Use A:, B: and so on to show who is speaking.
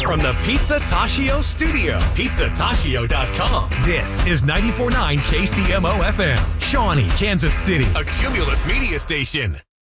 A: from the Pizza Tashio studio, pizzatashio.com. This is 94.9 KCMO FM, Shawnee, Kansas City, a Cumulus media station.